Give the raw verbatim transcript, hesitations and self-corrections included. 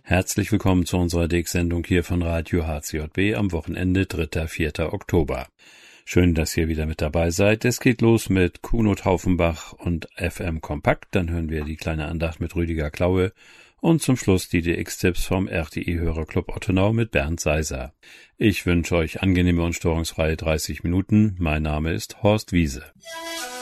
Herzlich willkommen zu unserer D X-Sendung hier von Radio H C J B am Wochenende dritter vierter Oktober. Schön, dass ihr wieder mit dabei seid. Es geht los mit Kuno Taufenbach und F M Kompakt. Dann hören wir die kleine Andacht mit Rüdiger Klaue und zum Schluss die D X-Tipps vom R T I-Hörerclub Ottenau mit Bernd Seiser. Ich wünsche euch angenehme und störungsfreie dreißig Minuten. Mein Name ist Horst Wiese.